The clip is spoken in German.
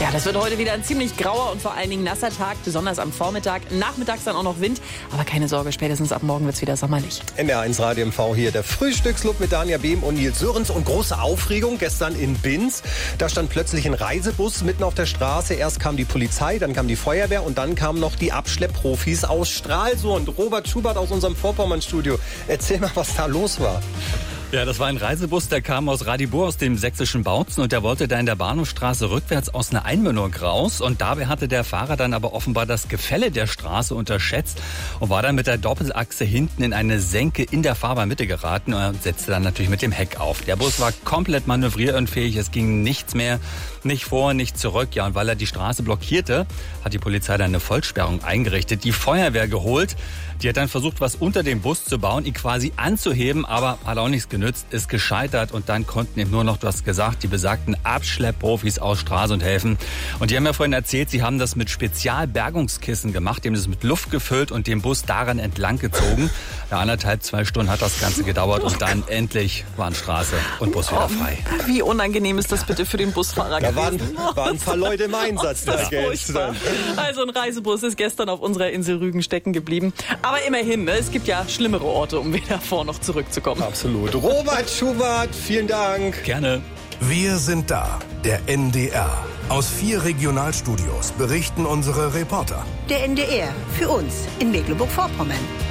Ja, das wird heute wieder ein ziemlich grauer und vor allen Dingen nasser Tag, besonders am Vormittag. Nachmittags dann auch noch Wind, aber keine Sorge, spätestens ab morgen wird es wieder sommerlich. NDR1 Radio MV hier, der Frühstücksclub mit Dania Behm und Nils Sörensen. Und große Aufregung gestern in Binz. Da stand plötzlich ein Reisebus mitten auf der Straße. Erst kam die Polizei, dann kam die Feuerwehr und dann kamen noch die Abschleppprofis aus Stralsund. Robert Schubert aus unserem Vorpommern-Studio. Erzähl mal, was da los war. Ja, das war ein Reisebus, der kam aus Radibor, aus dem sächsischen Bautzen, und der wollte da in der Bahnhofstraße rückwärts aus einer Einmündung raus, und dabei hatte der Fahrer dann aber offenbar das Gefälle der Straße unterschätzt und war dann mit der Doppelachse hinten in eine Senke in der Fahrbahnmitte geraten und setzte dann natürlich mit dem Heck auf. Der Bus war komplett manövrierunfähig, es ging nichts mehr, nicht vor, nicht zurück. Ja, und weil er die Straße blockierte, hat die Polizei dann eine Vollsperrung eingerichtet, die Feuerwehr geholt. Die hat dann versucht, was unter dem Bus zu bauen, ihn quasi anzuheben, aber hat auch nichts genützt, ist gescheitert, und dann konnten eben nur noch, du hast gesagt, die besagten Abschleppprofis aus Stralsund helfen. Und die haben ja vorhin erzählt, sie haben das mit Spezialbergungskissen gemacht, die haben das mit Luft gefüllt und den Bus daran entlang gezogen. Ja, 1,5-2 Stunden hat das Ganze gedauert und dann endlich waren Straße und Bus wieder frei. Wie unangenehm ist das bitte für den Busfahrer Da gewesen? waren ein paar Leute im Einsatz da gestern. Also ein Reisebus ist gestern auf unserer Insel Rügen stecken geblieben. Aber immerhin, ne? Es gibt ja schlimmere Orte, um weder vor noch zurückzukommen. Absolut. Robert Schubert, vielen Dank. Gerne. Wir sind da, der NDR. Aus 4 Regionalstudios berichten unsere Reporter. Der NDR, für uns in Mecklenburg-Vorpommern.